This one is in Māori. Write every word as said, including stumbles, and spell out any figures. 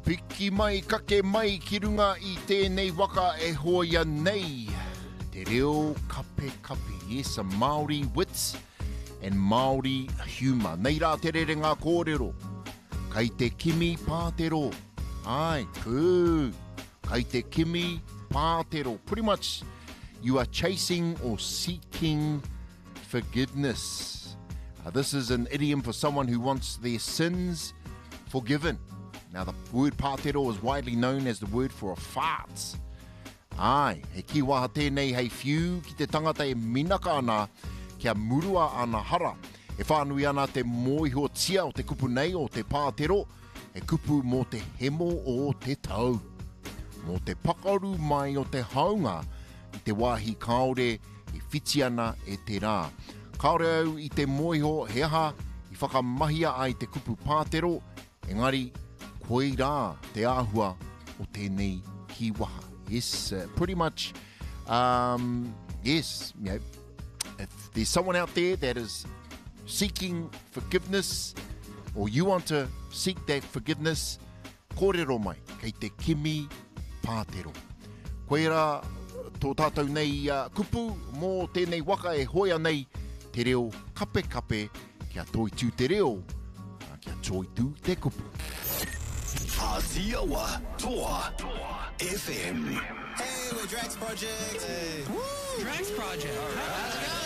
Piki mai, kake mai, ki runga I tēnei waka e hoia nei. Te reo kape kape. Yes, a Māori wits and Māori humour. Nei rā te rere ngā kōrero. Kai te kimi pātero. Ai, kū. Kai te kimi pātero. Pretty much, you are chasing or seeking forgiveness. Uh, this is an idiom for someone who wants their sins forgiven. Now, the word pātero is widely known as the word for a fart. Ai, he kiwaha tēnei hei whiu ki te tangata e minaka ana kia murua ana hara. E whānui ana te mōiho tia o te kupu nei o te pātero, e kupu mō te hemo o te tau. Mō te pakaru mai o te haunga, i te wāhi kaore i whiti ana e te rā. Kaore au i te mōiho he aha, i whakamahia ai te kupu pātero, engari, koe rā te āhua o tēnei kiwaha. Yes, uh, pretty much, um, yes, you know, if there's someone out there that is seeking forgiveness, or you want to seek that forgiveness, kōrero mai, kei te kimi pātero. Koe rā, tō tātou nei uh, kupu, mō tēnei waka e hoia nei, te reo kape kape, kia toi tū te reo, uh, kia toi tū te kupu. Aotearoa Toa F M. Hey, we're Drax Project. Hey. Woo! Drax Project. All right. Let's go.